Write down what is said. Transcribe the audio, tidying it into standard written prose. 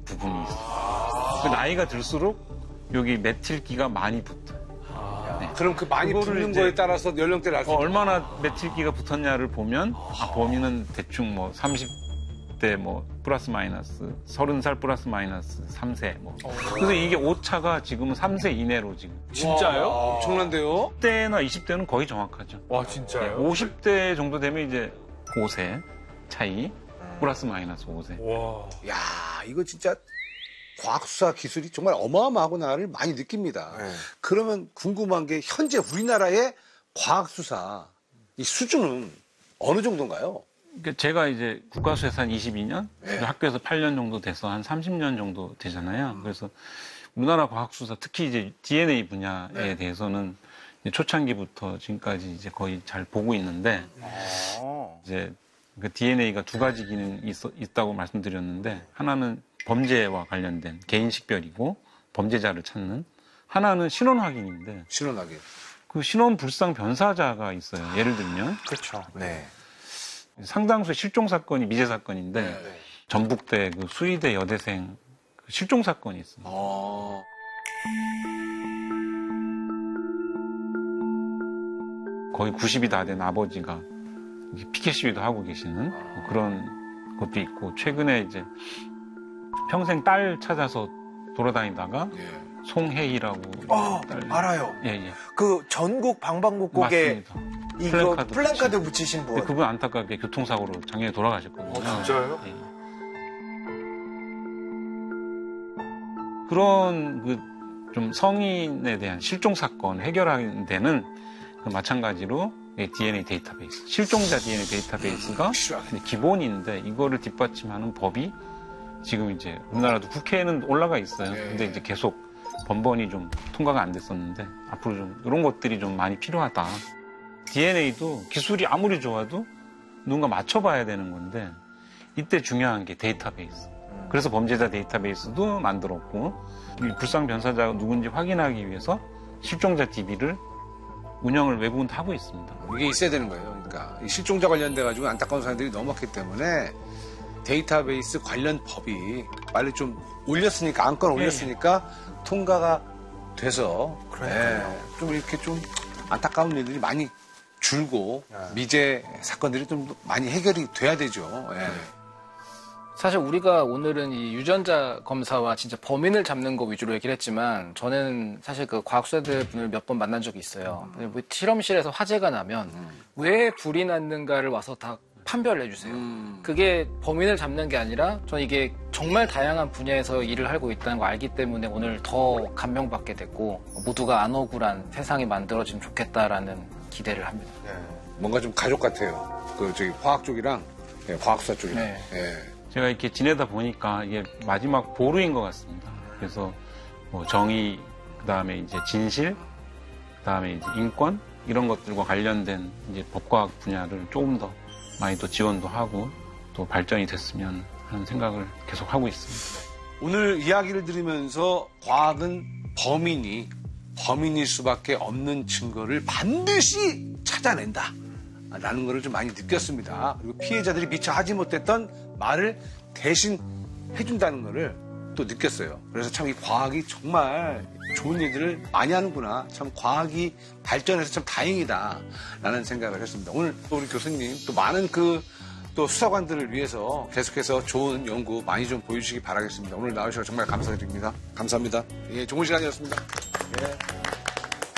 부분이 있어요. 그 나이가 들수록 여기 메틸기가 많이 붙어요. 네. 그럼 그 많이 붙는 거에 따라서 연령대를 알 수 있어요. 얼마나 메틸기가 붙었냐를 보면 범인은 대충 뭐 30대 뭐 플러스 마이너스 30살 플러스 마이너스 3세 뭐. 그래서 이게 오차가 지금은 3세 이내로 지금. 진짜요? 엄청난데요? 10대나 20대는 거의 정확하죠. 와, 진짜요? 50대 정도 되면 이제 5세 차이 플러스 마이너스 5세. 와. 야, 이거 진짜 과학수사 기술이 정말 어마어마하구나를 많이 느낍니다. 네. 그러면 궁금한 게 현재 우리나라의 과학수사 이 수준은 어느 정도인가요? 그러니까 제가 이제 국가수사에서 한 22년, 학교에서 8년 정도 돼서 한 30년 정도 되잖아요. 그래서 우리나라 과학수사, 특히 이제 DNA 분야에 대해서는 이제 초창기부터 지금까지 이제 거의 잘 보고 있는데, 이제 그 DNA가 두 가지 기능이 있다고 말씀드렸는데, 하나는 범죄와 관련된 개인 식별이고 범죄자를 찾는, 하나는 신원 확인인데, 신원 확인. 그 신원 불상 변사자가 있어요. 예를 들면 그렇죠. 네. 상당수의 실종 사건이 미제 사건인데 전북대 그 수의대 여대생 실종 사건이 있습니다. 거의 90이 다 된 아버지가 피켓 시위도 하고 계시는 그런 것도 있고, 최근에 이제 평생 딸 찾아서 돌아다니다가 송혜희라고 딸. 알아요. 예. 그 전국 방방곡곡에 맞습니다. 이거 플랜카드 붙이신 분. 그분 안타깝게 교통사고로 작년에 돌아가셨거든요. 진짜요? 예. 그런 그 좀 성인에 대한 실종 사건 해결하는 데는 그 마찬가지로 DNA 데이터베이스, 실종자 DNA 데이터베이스가 기본인데 이거를 뒷받침하는 법이 지금 이제 우리나라도 국회에는 올라가 있어요. 근데 이제 계속 번번이 좀 통과가 안 됐었는데 앞으로 좀 이런 것들이 좀 많이 필요하다. DNA도 기술이 아무리 좋아도 누군가 맞춰봐야 되는 건데 이때 중요한 게 데이터베이스. 그래서 범죄자 데이터베이스도 만들었고, 이 불상 변사자가 누군지 확인하기 위해서 실종자 DB를 운영을 외국은 다 하고 있습니다. 이게 있어야 되는 거예요. 그러니까 이 실종자 관련돼 가지고 안타까운 사람들이 너무 많기 때문에 데이터베이스 관련 법이 빨리 좀 올렸으니까, 안건 올렸으니까 통과가 돼서 좀 이렇게 좀 안타까운 일들이 많이 줄고 미제 사건들이 좀 많이 해결이 돼야 되죠. 사실 우리가 오늘은 이 유전자 검사와 진짜 범인을 잡는 거 위주로 얘기를 했지만, 저는 사실 그 과학수사들 분을 몇 번 만난 적이 있어요. 뭐 실험실에서 화재가 나면 왜 불이 났는가를 와서 다 판별을 해주세요. 그게 범인을 잡는 게 아니라 저는 이게 정말 다양한 분야에서 일을 하고 있다는 걸 알기 때문에 오늘 더 감명받게 됐고, 모두가 안 억울한 세상이 만들어지면 좋겠다라는 기대를 합니다. 뭔가 좀 가족 같아요. 그 저기 화학 쪽이랑 과학수사 쪽이랑. 제가 이렇게 지내다 보니까 이게 마지막 보루인 것 같습니다. 그래서 뭐 정의, 그다음에 이제 진실, 그다음에 이제 인권 이런 것들과 관련된 이제 법과학 분야를 조금 더 많이 또 지원도 하고 또 발전이 됐으면 하는 생각을 계속 하고 있습니다. 오늘 이야기를 들으면서 과학은 범인일 수밖에 없는 증거를 반드시 찾아낸다 라는 걸 좀 많이 느꼈습니다. 그리고 피해자들이 미처 하지 못했던 말을 대신 해준다는 거를 또 느꼈어요. 그래서 참 이 과학이 정말 좋은 일들을 많이 하는구나. 참 과학이 발전해서 참 다행이다 라는 생각을 했습니다. 오늘 또 우리 교수님 또 많은 또 수사관들을 위해서 계속해서 좋은 연구 많이 좀 보여주시기 바라겠습니다. 오늘 나와주셔서 정말 감사드립니다. 감사합니다. 예, 좋은 시간이었습니다. 예.